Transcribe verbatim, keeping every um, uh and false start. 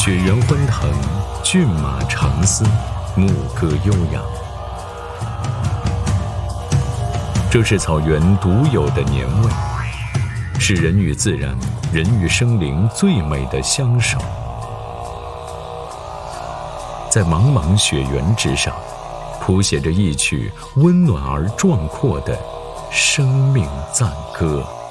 雪原欢腾，骏马长嘶，牧歌悠扬。这是草原独有的年味，是人与自然、人与生灵最美的相守。在茫茫雪原之上，谱写着一曲温暖而壮阔的生命赞歌。